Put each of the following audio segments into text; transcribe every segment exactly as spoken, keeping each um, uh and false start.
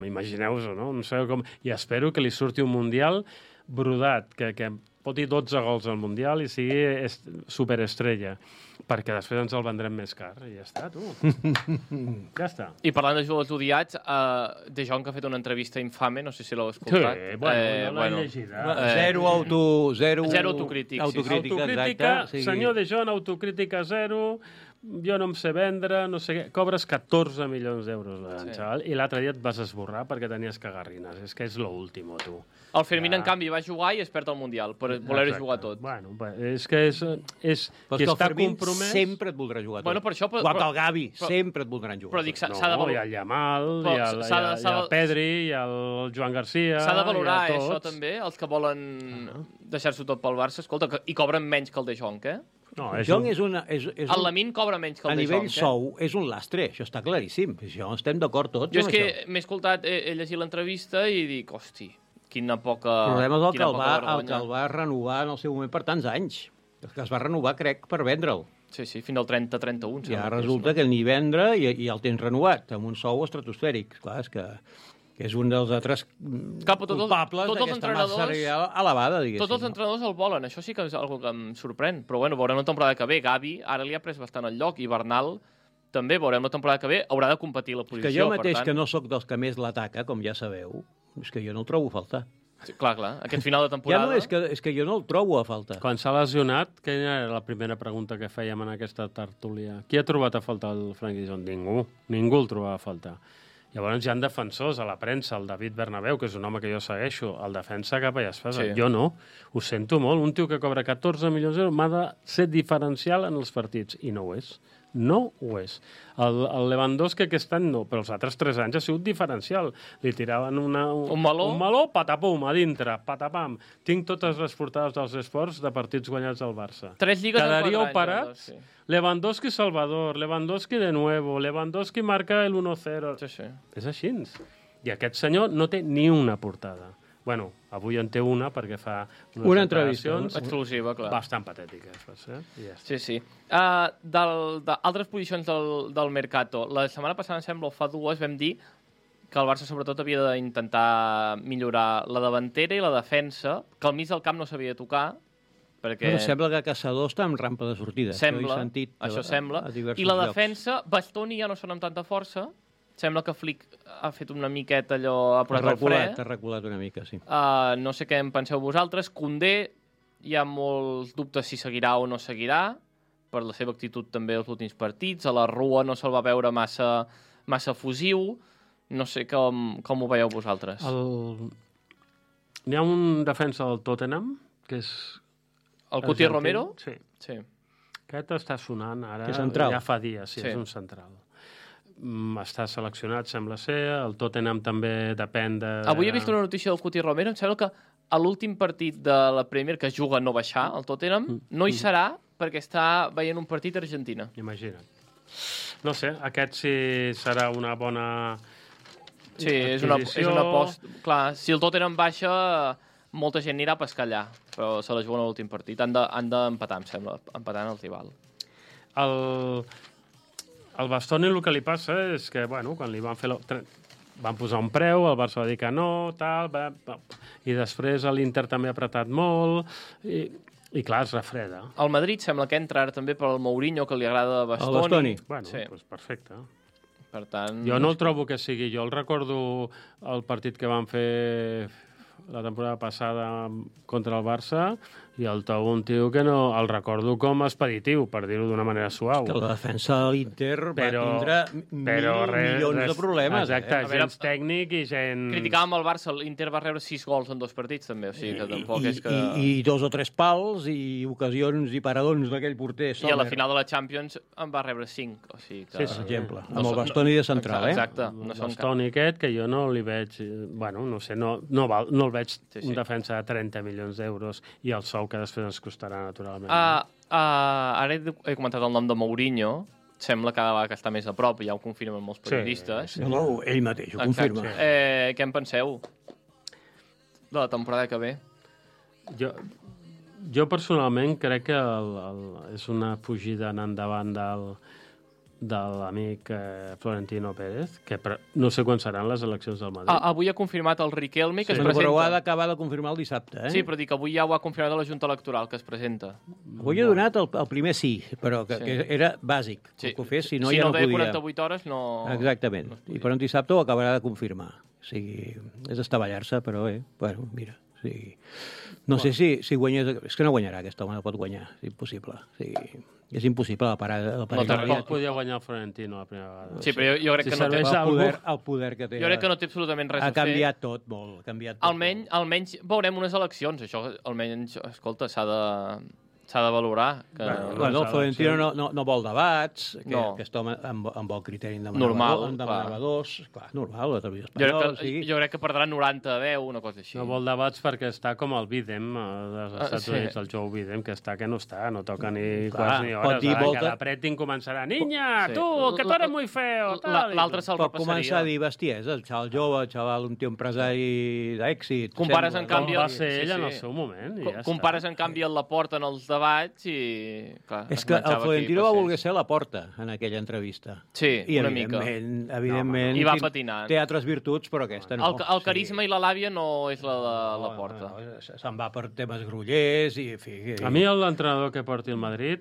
Imagineu-vos-ho, no? No sé com... I espero que li surti un Mundial brodat, que, que poti dotze gols al Mundial i sigui est... superestrella, perquè després ens el vendrem més car. I ja està, tu. Ja està. I parlant de jugadors odiats, uh, De Jong ha fet una entrevista infame, no sé si l'heu escoltat. Sí, bueno, eh, no l'he bueno. llegida. Eh, zero auto... Zero, zero autocrític, sí. autocrítica, Autocrítica, exacte, sí. senyor De Jong, autocrítica zero, jo no em sé vendre, no sé què. Cobres catorze milions d'euros, sí. Xaval, i l'altre dia et vas esborrar perquè tenies cagarrines. És que és lo último, tu. El Fermín, Ja. en canvi, va jugar i es perd el Mundial, per voler-ho jugar tot. Bueno, és que és... és Però qui és que el està Fermín compromès... sempre et voldrà jugar tot. Bueno, per això, però- Igual que però- el Gavi, però- sempre et voldran jugar Però dic, tot. s'ha s'ha de No, valorar... hi ha el Yamal, Però hi ha, el- hi s'ha ha, de- hi s'ha ha de- el Pedri, hi ha el Joan Garcia... S'ha de valorar, hi eh, ha això tots. també, els que volen deixar-s'ho tot pel Barça. Escolta, que, i cobren menys que el De Jong, eh? No, El és Jong un... és, una, és, és El un... Lamine cobra menys que A el De nivell Jong, eh? sou, és un lastre, això està claríssim. Això estem d'acord tots Jo és amb que això. m'he escoltat, he, he llegit l'entrevista i dic, hosti, quina poca... El problema és el que quina el, poca va, el vergonya. que el va renovar en el seu moment per tants anys. El que es va renovar, crec, per vendre'l. Sí, sí, fins al trenta trenta un. Ja resulta que ni vendre i, i el tens renovat, amb un sou estratosfèric. Clar, és que, que és un dels altres Clar, però tots els- culpables tots els d'aquesta massa entrenadors- salarial elevada, diguéssim. Tots els entrenadors el volen, això sí que és una que em sorprèn. Però bueno, veurem la temporada que ve. Gavi ara li ha pres bastant el lloc i Bernal també, veurem la temporada que ve, haurà de competir la posició. Que jo mateix, per tant... que no sóc dels que més l'ataca, com ja sabeu, és que jo no el trobo a faltar. Sí, clar, clar, aquest final de Ja temporada... no, és que, és que jo no el trobo a faltar. Quan s'ha lesionat, que era la primera pregunta que fèiem en aquesta tertúlia? Qui ha trobat a faltar el Frenkie de Jong? Ningú. Ningú el trobava a faltar. Llavors hi ha defensors a la premsa, el David Bernabéu, que és un home que jo segueixo, el defensa capa i espasa. Sí. Jo no, ho sento molt. Un tio que cobra catorze milions d'euros m'ha de ser diferencial en els partits, i no ho és. No ho és. El, el Lewandowski aquest any no, però els altres tres anys ha sigut diferencial. Li tiraven una, Un meló? un meló, patapum, a dintre, patapam. Tinc totes les portades dels esports de partits guanyats del Barça. Tres lligues en quatre Quedaríeu anys, parats? sí. Lewandowski Salvador, Lewandowski de nuevo, Lewandowski marca el uno cero. Sí, sí. És així. I aquest senyor no té ni una portada. Bueno, avui en té una perquè fa unes Una entrevista, declaracions Exclusiva, clar. bastant patètiques, per ser. I ja està. Sí, sí. Uh, del, d'altres posicions del, del Mercato. La setmana passada, em sembla, o fa dues, vam dir que el Barça sobretot havia d'intentar millorar la davantera i la defensa, que al mig del camp no s'havia de tocar, perquè... Bueno, sembla que Caçador està en rampa de sortida. Sembla, això he sentit això a, sembla. a diversos I la llocs. defensa, Bastoni ja no són amb tanta força. Sembla que Flick ha fet una miqueta allò, ha Ha posat el fre. reculat, ha reculat una mica, sí. Uh, no sé què en penseu vosaltres. Koundé, hi ha molts dubtes si seguirà o no seguirà, per la seva actitud també als últims partits. A la Rua no se'l va veure massa, massa fusiu. No sé com, com ho veieu vosaltres. El... N'hi ha un defensa del Tottenham, que és... El Cuti argentí. Romero? Sí. Sí. Aquest està sonant ara, Que central. ja fa dies, sí, Sí. és un central. Mm, està seleccionat, sembla ser. El Tottenham també depèn de... Avui he vist una notícia del Cuti Romero. Em sembla que a l'últim partit de la Premier, que juga a no baixar, el Tottenham, no hi serà perquè està veient un partit a Argentina. Imagina't. No sé, aquest sí serà una bona... Sí, és una, és una post... Clar, si el Tottenham baixa, molta gent anirà a pescar allà, però se la juguen a l'últim partit. Han de- han d'empatar, em sembla, empatant el rival. El, el Bastoni el que li passa és que, bueno, quan li van fer... La... tre- van posar un preu, el Barça va dir que no, tal, va, va. I després l'Inter també ha apretat molt, i, i clar, es refreda. El Madrid sembla que entra ara també per al Mourinho, que li agrada Bastoni. El Bastoni. Bueno, Sí. doncs perfecte. Per tant... Jo no el trobo que sigui... Jo el recordo el partit que van fer la temporada passada contra el Barça i el trobo un tio que no... El recordo com expeditiu, per dir-ho d'una manera suau. Que la defensa de l'Inter va Però, tindre però mil res, milions res, de problemes. Exacte, Eh? A veure, gens tècnic i gent... Criticàvem el Barça, l'Inter va rebre sis gols en dos partits, també, o sigui que tampoc I, és que... i, I dos o tres pals i ocasions i paradons d'aquell porter. I a la final de la Champions en va rebre cinc, o sigui que... Sí, Per sí. exemple, No amb el són- Bastoni de central, eh? Exacte, no són cap... Bastoni aquest, que jo no li veig... eh, Bueno, no sé, no, no, val, no el veig Sí, sí. un defensa de trenta milions d'euros i el sou que després ens costarà, naturalment. Uh, uh, ara he, he comentat el nom de Mourinho, sembla cada vegada que està més a prop, ja ho confirmen molts periodistes. No, no, ell mateix ho confirma. Exacte. Eh, què en penseu de la temporada que ve? Jo, jo personalment crec que el, el, és una fugida en endavant del, de l'amic eh, Florentino Pérez, que pre... no sé quan seran les eleccions del Madrid. Ah, avui ha confirmat el Riquelme que Sí. es Però, presenta. però ho ha d'acabar de confirmar el dissabte, eh? Sí, però dic que avui ja ho ha confirmat la Junta Electoral, que es presenta. Avui he donat el, el primer sí, però que, Sí. que era bàsic. Sí. Que ho fes, si no si ja no no deia podia. quaranta-vuit hores, no... Exactament. no es I podia. per un dissabte ho acabarà de confirmar. O sigui, és estavellar-se, però bé, bueno, mira. O sigui, no sé si, si guanyés... És que no guanyarà aquest home, no pot guanyar. És impossible. O sigui, és impossible la parada. La parada No té Tampoc ret. podia guanyar el Florentino la primera vegada. Sí, però jo, jo crec Si que no té... serveix el, algú- poder, el poder que té. Jo crec que no té absolutament res ha a fer. canviat tot molt. Ha canviat tot Almenys, almenys veurem unes eleccions. Això, almenys, escolta, s'ha de, s'ha de valorar. Que... Bueno, molt. Bueno, el Florentino no, no, no vol debats, que No. aquest home amb, amb el criteri en demanava, Normal, dos, en demanava clar. dos. Clar, normal, la televisió Jo crec, espanyola. que, sí. jo crec que perdrà noranta a deu, una cosa així. No vol debats perquè està com el Biden eh, dels Ah, Estats sí. Units, el Joe Biden, que està que no està, no toca ni Clar, quarts ni pot hores. dir Ara, volta- que l'apretin començarà, niña, Sí. tu, que tu eres muy feo, La- tal. L'altre se'l Pot començar a repassaria. dir bestieses, el xaval jove, el xaval, un tio empresari d'èxit. Compares, sembla, en no? canvi, Com va sí, ser ell sí. en el seu moment. I Co- ja Compares, està. en canvi, el Laporta en els debats i... Clar, És es que el menjava aquí Florentino va passeig. voler ser a la porta en aquella entrevista. Sí, I una mica. evidentment, evidentment I va té- patinant. Té altres virtuts, però aquesta no. El, el carisma i la làbia no és la de la porta. No, no, se'n va per temes grollers i... En fi, A mi l'entrenador que porti el Madrid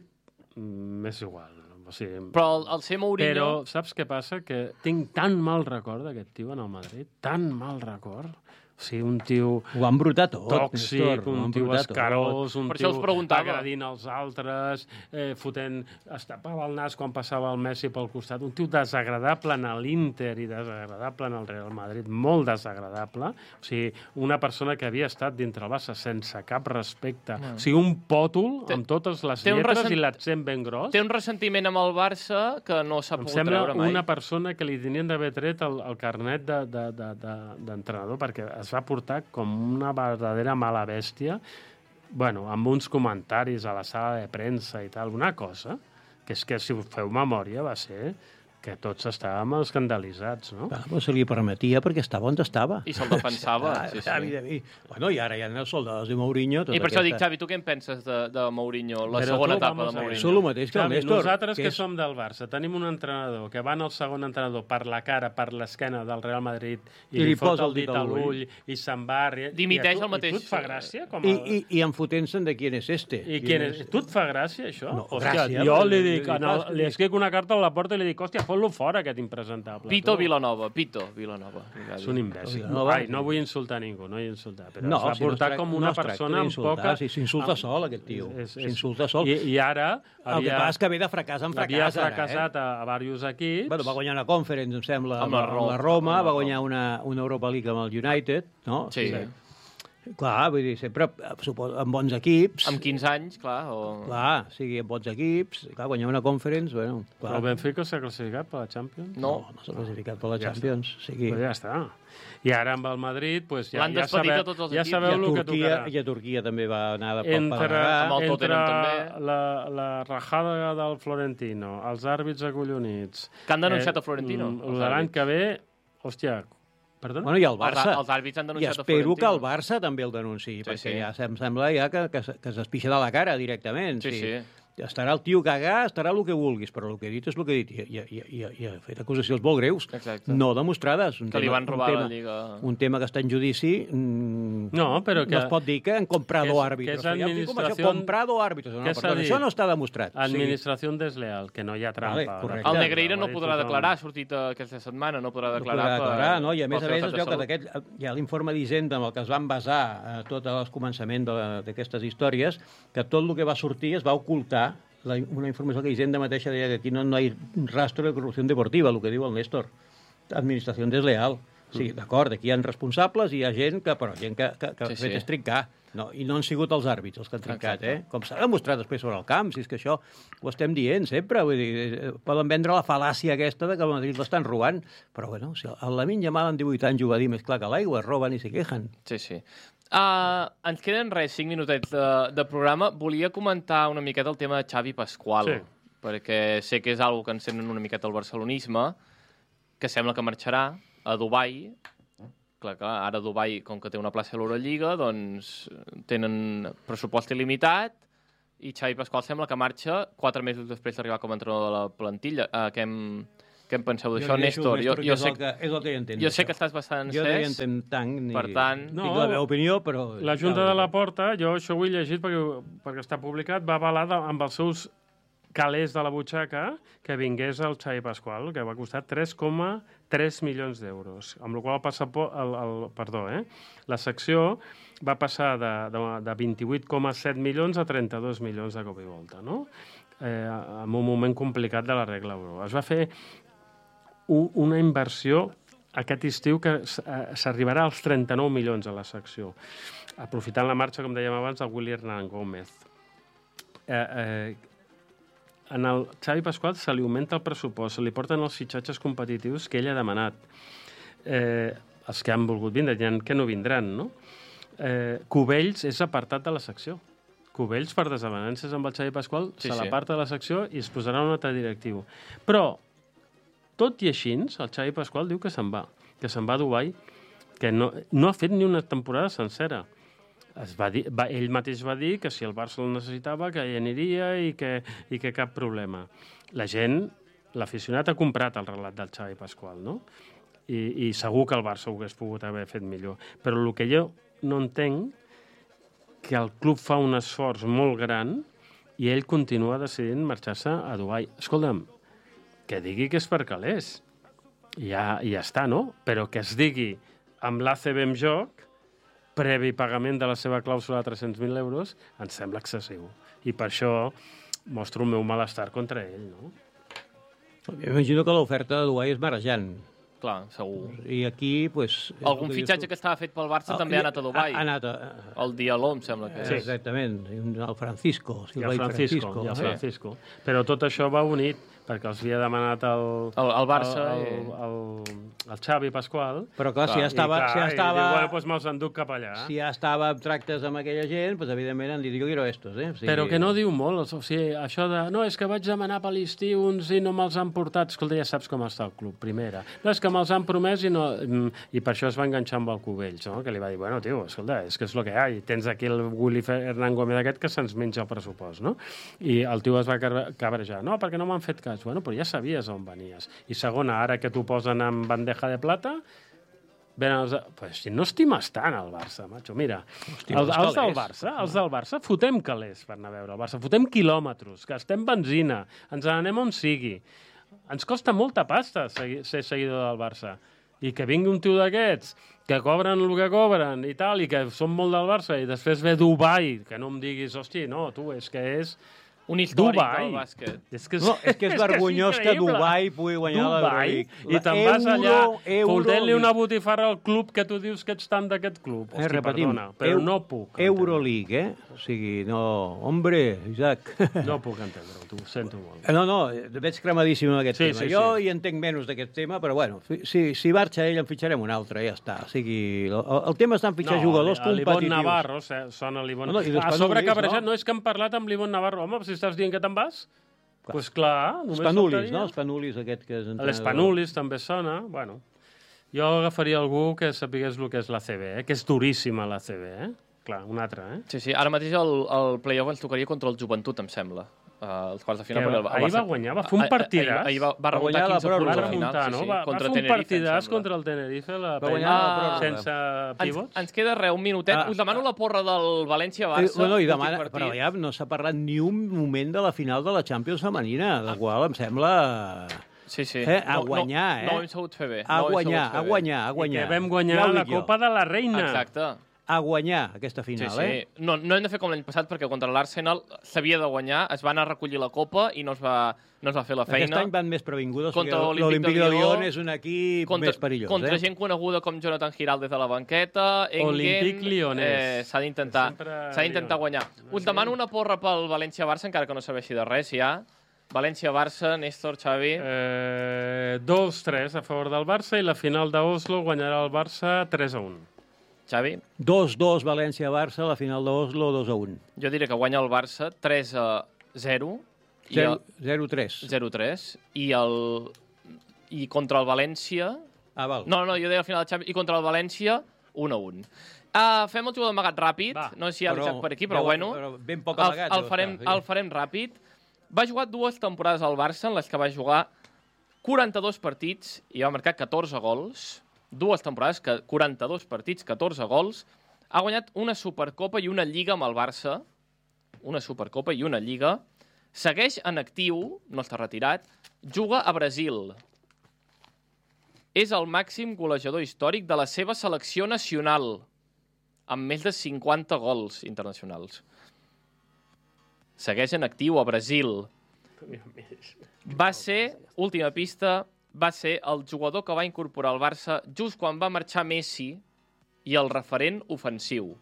mm, m'és igual. O sigui, Però el, el ser Mourinho... Però saps què passa? Que tinc tan mal record d'aquest tio en el Madrid, tan mal record. O sigui, un tio Ho va embrutar tot. tòxic, Néstor, ho va un tio embrutar tot. escarós, un Per això tio us preguntava. agredint els altres, eh, fotent, es tapava el nas quan passava el Messi pel costat, un tio desagradable en l'Inter i desagradable en el Real Madrid, molt desagradable. O sigui, una persona que havia estat dintre el Barça sense cap respecte. O sigui, un pòtol Té- amb totes les té un lletres ressent- i l'accent ben gros. Té un ressentiment amb el Barça que no s'ha Em pogut sembla treure mai. una persona que li tenien d'haver tret el, el carnet d'entrenador de, de, de, d'entrenador perquè es va portar com una verdadera mala bèstia, bueno, amb uns comentaris a la sala de premsa i tal, una cosa, que és que si us feu memòria va ser que tots estàvem escandalitzats, no? Clar, però se li permetia perquè estava on estava. I se'l defensava, Ah, sí, sí. evidentment. Bueno, i ara ja en els soldats de Mourinho... Tota I per això dic, aquesta... Xavi, tu què en penses de, de Mourinho, la Però segona tu, etapa vamos de a ver, Mourinho? Això és el mateix que el Xavi, Néstor. nosaltres que, és- som del Barça tenim un entrenador que va en el segon entrenador per la cara, per l'esquena del Real Madrid i, I li li fot posa el dit a l'ull i se'n va... I, Dimiteix i a tu- el mateix. I tu et fa gràcia? Com I, el... i, i enfotent-se'n de quién és este. I quién és? Tu et fa gràcia, això? No, hòstia, gràcia, jo però li li dic, dic, en el, "Hòstia, li escric una carta a la porta i li dic, hòstia, fot-lo fora, aquest impresentable. Pito tu." Vilanova, Pito Vilanova. És un imbècil. No, Ai, va. no vull insultar ningú, no vull insultar, però No, es va si no es portar tracta- com no una es tracta persona amb d'insultar, poca... si s'insulta amb- sol, aquest tio. És- és- S'insulta sol. I, I ara El que havia, passa és que ve de fracàs en havia fracàs, ara, eh? fracassat a, a diversos equips. Bueno, va guanyar una Conference, em sembla, Amb amb la la, Roma. amb la Roma, Amb la va guanyar una, una Europa League amb el United, no? Sí. O sigui, clar, vull dir, sempre eh, suposo, amb bons equips. Amb quinze anys, clar. O... Clar, o sigui, amb bons equips. Clar, guanyar una Conference, bueno, clar. Però el Benfica s'ha classificat per la Champions? No. No, no s'ha classificat per la Ja Champions. O sigui, Pues ja està. I ara amb el Madrid, pues ja, L'han ja, despedit sabeu, a tots els ja equips. i, sabeu a el que Turquia, tocarà. I a Turquia també va anar de Entre, pagar. Amb el entre Tottenham també. la, la rajada del Florentino, els àrbits acollonits... Que han denunciat a Florentino, mm, els el de l'any àrbits. que ve, hòstia, perdona? Bueno, i el Els, Barça. els àrbits han I denunciat a espero que Florentino. el Barça també el denunciï, Sí, perquè sí. ja em sembla ja que, que, que s'espixa de la cara directament. Sí, sí. Estarà el tio cagar, estarà el que vulguis, però el que he dit és el que he dit. I, i, i, i ha fet acusacions molt greus, Exacte. no demostrades. Un Que li tema- van robar un tema, la Lliga. Un tema que està en judici... Mm, No, però que... no es pot dir que han comprado que és- àrbitres. que és Ja em dic com això, administració- comprado àrbitres. No, Què no, s'ha perdona, dit? això no està demostrat. Administració desleal, que no hi ha trampa. Vale, De correcte. fet, El Negreira no ho ha dit podrà tothom. declarar, ha sortit aquesta setmana, no podrà No declarar. podrà declarar, per, no? I a més pel a seu més estat es de veu que salut. d'aquest, hi ha l'informe d'Hisenda amb el que es van basar eh, tot el començament de- d'aquestes històries, que tot el que va sortir es va ocultar. La, una informació que Hisenda mateixa deia que aquí no, no hi ha rastro de corrupció deportiva, el que diu el Néstor. Administració desleal. O sigui, d'acord, aquí hi ha responsables i hi ha gent que, però gent que, que, que Sí, ha fet sí. és trincar. No, I no han sigut els àrbits els que han trincat, Exacte. eh? Com s'ha demostrat després sobre el camp, si és que això ho estem dient sempre. Vull dir, eh, poden vendre la fal·làcia aquesta de que el Madrid l'estan robant, però bueno, si el Lamine Yamal amb divuit anys ho va dir més clar que l'aigua, es roben i se quejen. Sí, sí. Uh, ens queden res, cinc minutets de, de programa. Volia comentar una miqueta el tema de Xavi Pasqual, Sí. perquè sé que és algo que encenen una miqueta el barcelonisme, que sembla que marxarà a Dubai. Clar, clar, ara Dubai, com que té una plaça a l'Eurolliga, doncs tenen pressupost il·limitat, i Xavi Pasqual sembla que marxa quatre mesos després d'arribar com a entrenador de la plantilla. Uh, què, em, què en penseu d'això, Néstor? Jo, jo, jo, sé, que, és el que jo entenc. jo sé que estàs bastant jo encès. Jo no hi entenc tant, ni... Per tant... No, dic la meva opinió, però... La Junta de la Porta, jo això ho he llegit perquè, perquè està publicat, va avalar de, amb els seus calés de la butxaca que vingués el Xavi Pasqual, que va costar tres coma tres milions d'euros, amb la qual cosa el, el, perdó, eh? la secció va passar de, de, de vint-i-vuit coma set milions a trenta-dos milions de cop i volta, no? Eh, en un moment complicat de la regla euro. Es va fer un, una inversió aquest estiu que s'arribarà als trenta-nou milions a la secció, aprofitant la marxa, com dèiem abans, del Willy Hernán Gómez. Eh, eh, En el Xavi Pasqual se li augmenta el pressupost, se li porten els fitxatges competitius que ell ha demanat. Eh, els que han volgut vindre, hi ha que no vindran, no? Eh, Cubells és apartat de la secció. Cubells, per desavenències amb el Xavi Pasqual, sí, se l'aparta sí. de la secció i es posarà un altre directiu. Però, tot i així, el Xavi Pasqual diu que se'n va, que se'n va a Dubai, que no, no ha fet ni una temporada sencera. Es va dir, va, ell mateix va dir que si el Barça el necessitava, que hi aniria i que, i que cap problema. La gent, l'aficionat ha comprat el relat del Xavi Pasqual, no? I, i segur que el Barça ho hagués pogut haver fet millor. Però el que jo no entenc, que el club fa un esforç molt gran i ell continua decidint marxar-se a Dubai. Escolta'm, que digui que és per calés. Ja, ja està, no? Però que es digui amb l'A C B en joc, previ pagament de la seva clàusula de tres-cents mil euros, em sembla excessiu. I per això mostro el meu malestar contra ell, no? Imagino que l'oferta de Dubai és marejant. Clar, segur. I aquí, pues... Algun fitxatge que estava fet pel Barça també ha anat a Dubai. Ha anat a... El Diallo, em sembla que és. Sí, exactament. El Francisco. I el Francisco. I el Francisco. Però tot això va unit, perquè els havia demanat el... El, el Barça el, el, el, el Xavi Pasqual. Però clar, si ja estava... I, clar, si ja estava, i diu, bueno, doncs me'ls enduc cap allà. Si ja estava en tractes amb aquella gent, doncs evidentment han dit, jo quiero estos, eh? O sigui... Però que no diu molt, o sigui, això de... No, és que vaig demanar per l'estiu uns i no me'ls han portat. Escolta, ja saps com està el club, primera. No, és que me'ls han promès i no... I per això es va enganxar amb el Cubells, no? Que li va dir, bueno, tio, escolta, és que és el que hi ha. I tens aquí el Willy Hernán Gómez aquest que se'ns menja el pressupost, no? I el tio es va cabrejar. No, perquè no m'han fet cas. Bueno, però ja sabies on venies. I segona, ara que t'ho posen en bandeja de plata, els... pues, no estimes tant el Barça, macho. Mira, els, els del Barça, els del Barça, fotem calés per anar a veure el Barça, fotem quilòmetres, gastem benzina, ens n'anem on sigui. Ens costa molta pasta ser seguidor del Barça. I que vingui un tio d'aquests, que cobren el que cobren i tal, i que són molt del Barça, i després ve Dubai, que no em diguis, hosti, no, tu, és que és... Un històric Dubai. del bàsquet. És que és, no, és, que és vergonyós que, que Dubai pugui guanyar l'Euroleague. I te'n vas allà fotent-li una botifarra al club que tu dius que ets tant d'aquest club. Hosti, eh, repetim, perdona, però eu, no puc. Euroleague, eh? O sigui, no... Hombre, Isaac. No puc entendre-ho, tu, sento molt. No, no, veig cremadíssim en aquest sí, tema. Sí, jo sí. hi entenc menys d'aquest tema, però bueno, si, si marxa ell en fitxarem un altre, ja està. O sigui, el, el tema està en fitxar no, jugadors competitius. L'Ivon Navarro, sona l'Ivon... No, no, a sobre cabrejat, no? no és que hem parlat amb l'Ivon Navarro. Home, si estàs dient que te'n vas... Doncs pues clar, només Spanulis, faltaria... no? Spanulis, aquest que és entrenador. L'Spanulis també sona, bueno. Jo agafaria algú que sapigués el que és l'A C B, eh? Que és duríssima l'A C B, eh? Clar, un altre, eh? Sí, sí, ara mateix el, el play-off ens tocaria contra el Joventut, em sembla. Uh, els quarts de final. Que, el, el ahir va guanyar, va fer un partidàs. Ahir, ahir va, va remuntar quinze punts va al remuntar, final. No? Sí, sí, va, contra va fer un Tenerife, partidàs contra el Tenerife, la va guanyar, ah, sense pivots. Ens, ens queda res, un minutet. Ah, Us demano la porra del València-Barça. Eh, bueno, i demana, però ja no s'ha parlat ni un moment de la final de la Champions femenina, la qual em sembla... Sí, sí. Eh, a guanyar, no, no, eh? No ho hem sabut fer bé. A no guanyar, a guanyar, a guanyar. I que vam guanyar ja la Copa de la Reina. Exacte. A guanyar aquesta final, sí, sí. eh? No, no hem de fer com l'any passat, perquè contra l'Arsenal s'havia de guanyar, es va anar a recollir la Copa i no es va, no es va fer la feina. Aquest any van més previngudes, contra perquè l'Olímpic de Lyon és un equip contra, més perillós. Contra eh? gent coneguda com Jonathan Giraldez a la banqueta, Olímpic Lyonnès. Eh, s'ha d'intentar s'ha d'intentar guanyar. Us demano una porra pel València-Barça, encara que no serveixi de res, ja. València-Barça, Néstor, Xavi... Eh, dos tres a favor del Barça i la final d'Oslo guanyarà el Barça tres a un. Xavi? dos dos València-Barça, la final d'Oslo dos a un. Jo diré que guanya el Barça tres a zero. zero tres. zero tres. I, el... I contra el València... Ah, val. No, no, jo deia al final del Xavi. I contra el València un a un. Uh, fem el jugador amagat ràpid. Va. No sé si hi ha el Però- Jack per aquí, però però- bueno. però ben poc el, amagat, el, deu farem, estar, sí. el farem ràpid. Va jugar dues temporades al Barça en les que va jugar quaranta-dos partits i va marcar catorze gols. Dues temporades, que quaranta-dos partits, catorze gols. Ha guanyat una Supercopa i una Lliga amb el Barça. Una Supercopa i una Lliga. Segueix en actiu, no està retirat. Juga a Brasil. És el màxim golejador històric de la seva selecció nacional, amb més de cinquanta gols internacionals. Segueix en actiu a Brasil. Va ser, última pista, va ser el jugador que va incorporar al Barça just quan va marxar Messi i el referent ofensiu.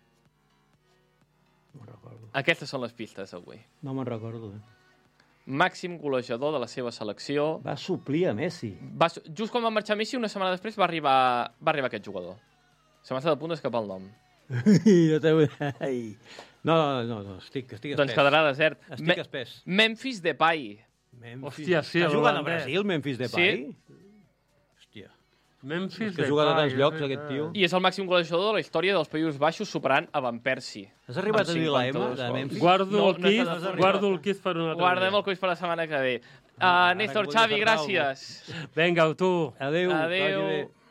No me'n recordo. Aquestes són les pistes avui. No me'n recordo. Eh? Màxim golejador de la seva selecció. Va suplir a Messi. Va, just quan va marxar Messi, una setmana després va arribar, va arribar aquest jugador. Se m'ha estat a punt d'escapar el nom. no, te... Ai. no, no, no, no, estic, estic espès. Doncs quedarà desert. Estic Me espès. Memphis Depay. Memphis. Hòstia, sí, Està el jugant a holandès. Brasil, Memphis Depay? Sí. Hòstia. Memphis És que juga a Depay, tants llocs, és aquest tio. I és el màxim golejador de la història dels Països Baixos, superant a Van Persie. Has arribat Amb a dir la M cinquanta-dos de gols. Memphis? Guardo No, el no quiz, s'ha de- guardo el quiz per un altre Guardem dia. el quiz per la setmana que ve. Uh, Ara Néstor, que volia Xavi, acertar-lo. gràcies. Vinga, tu. Adéu. Adéu. que vagi bé.